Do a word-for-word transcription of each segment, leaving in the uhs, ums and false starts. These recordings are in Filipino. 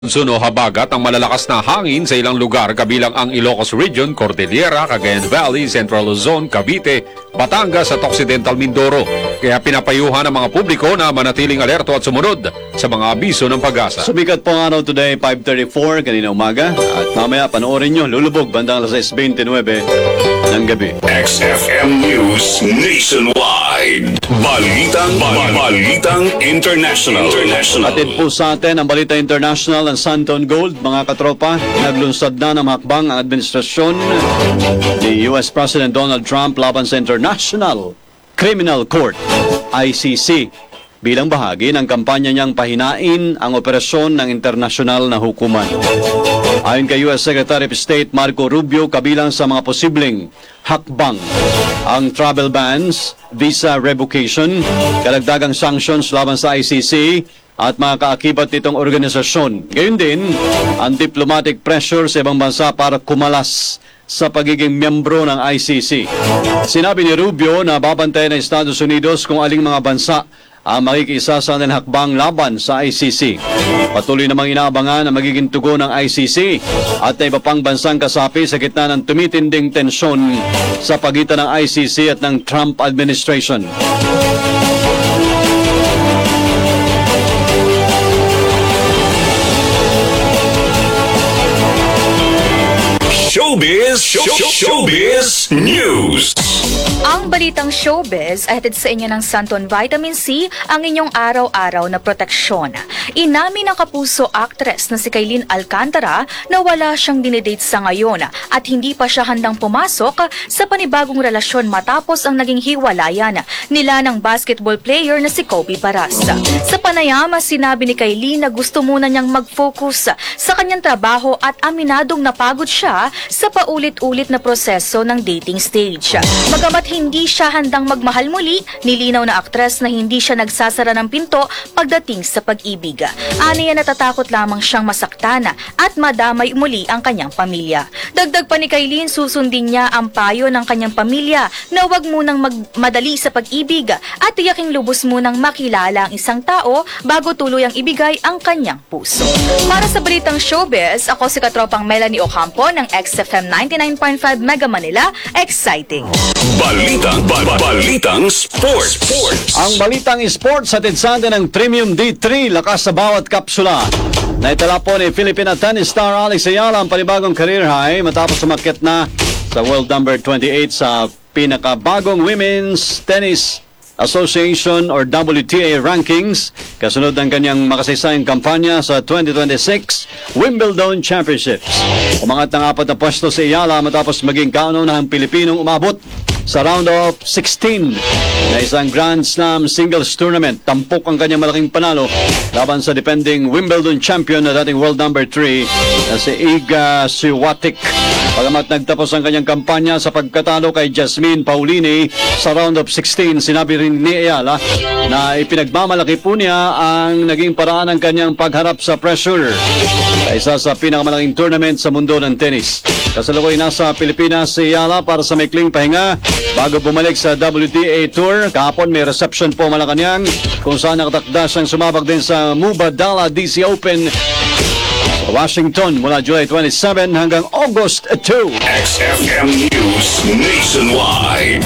Monsuno habagat ang malalakas na hangin sa ilang lugar kabilang ang Ilocos Region, Cordillera, Cagayan Valley, Central Luzon, Cavite, Batangas at Occidental Mindoro. Kaya pinapayuhan ang mga publiko na manatiling alerto at sumunod sa mga abiso ng pag-asa. Sumikat po ang araw today, five thirty-four, kanina umaga. At mamaya, panoorin nyo, lulubog bandang alas six twenty-nine ng gabi. X F M News Nationwide. Balitang, bal- Balitang International. International. Atid po sa atin ang Balita International ng Santon Gold. Mga katropa, naglunsad na ng hakbang ang administrasyon ni U S President Donald Trump laban sa International Criminal Court, I C C, bilang bahagi ng kampanya niyang pahinain ang operasyon ng internasyonal na hukuman. Ayon kay U S Secretary of State Marco Rubio, kabilang sa mga posibleng hakbang ang travel bans, visa revocation, karagdagang sanctions laban sa I C C at mga kaakibat nitong organisasyon. Gayon din, ang diplomatic pressure sa ibang bansa para kumalas sa pagiging miyembro ng I C C. Sinabi ni Rubio na babantayan ng Estados Unidos kung aling mga bansa ang makikisa sa hakbang laban sa I C C. Patuloy namang inaabangan ang magiging tugon ng I C C at iba pang bansang kasapi sa gitna ng tumitinding tensyon sa pagitan ng I C C at ng Trump administration. Showbiz, show, Showbiz News. Ang balitang showbiz ay hatid sa inyo ng Santon Vitamin C, ang inyong araw-araw na proteksyon. Inamin ng kapuso actress na si Kailin Alcantara na wala siyang dinidate sa ngayon at hindi pa siya handang pumasok sa panibagong relasyon matapos ang naging hiwalayan nila ng basketball player na si Kobe Paras. Sa panayam, sinabi ni Kailin na gusto muna niyang mag-focus sa kanyang trabaho at aminadong napagod siya sa paulit-ulit na proseso ng dating stage. Bagamat hindi siya handang magmahal muli, nilinaw na aktres na hindi siya nagsasara ng pinto pagdating sa pag-ibig. Aniya natatakot lamang siyang masaktan at madamay muli ang kanyang pamilya. Dagdag pa ni Kailin, susundin niya ang payo ng kanyang pamilya na huwag munang magmadali sa pag-ibig at tiyaking lubos munang makilala ang isang tao bago tuluyang ibigay ang kanyang puso. Para sa balitang showbiz, ako si katropang Melanie Ocampo ng X F M ninety-nine point five Mega Manila. Exciting! Balitang, bal- Balitang Sports. Sports. Ang Balitang Sports hatid sa atin ng Premium D three, lakas sa bawat kapsula. Naitala po ni Filipina tennis star Alex Ayala ang panibagong career high matapos umakyat na sa world number twenty-eight sa pinakabagong Women's Tennis Association or W T A rankings kasunod ng kanyang makasaysayang kampanya sa twenty twenty-six Wimbledon Championships. Umangat ng apat na pwesto si Ayala matapos maging kauna-unahang Pilipinong umabot sa round of sixteen na isang Grand Slam singles tournament. Tampok ang kanyang malaking panalo laban sa defending Wimbledon champion na dating world number three na si Iga Swiatek. Pagamat nagtapos ang kanyang kampanya sa pagkatalo kay Jasmine Paolini sa round of sixteen, sinabi rin ni Ayala na ipinagmamalaki po niya ang naging paraan ng kanyang pagharap sa pressure sa isa sa pinakamalaking tournament sa mundo ng tennis. Kasalukuyan nasa Pilipinas si Ayala para sa maikling pahinga bago bumalik sa W T A Tour. Kahapon may reception po Malacanang kung saan nakatakda siyang sumabak din sa Mubadala D C Open Washington mula July twenty-seven hanggang August two. X F M News Nationwide.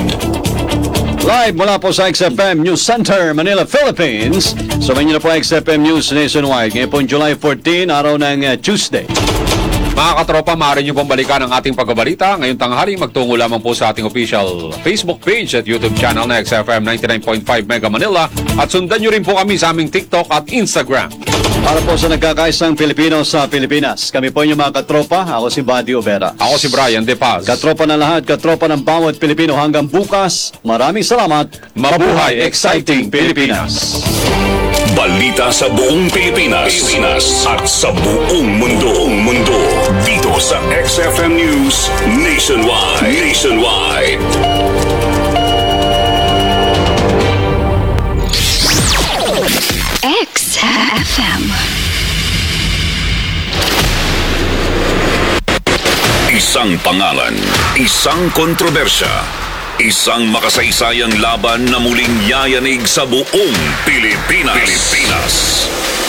Live mula po sa X F M News Center, Manila, Philippines. Sumayin niyo na po X F M News Nationwide. Ngayon po July fourteen, araw ng uh, Tuesday. Mga katropa, maaari niyo pong balikan ang ating pagbabalita ngayong tanghali. Magtungo lamang po sa ating official Facebook page at YouTube channel na X F M ninety-nine point five Mega Manila at sundan niyo rin po kami sa aming TikTok at Instagram. Para po sa nagkakaisang Pilipino sa Pilipinas, kami po yung mga katropa. Ako si Buddy Overa. Ako si Brian De Paz. Katropa na lahat, katropa ng bawat Pilipino hanggang bukas. Maraming salamat. Mabuhay, exciting Pilipinas! Balita sa buong Pilipinas, Pilipinas at sa buong mundo, buong mundo. Dito sa X F M News Nationwide. Nationwide. X F M. Isang pangalan, isang kontrobersya, isang makasaysayang laban na muling yayanig sa buong Pilipinas. Pilipinas.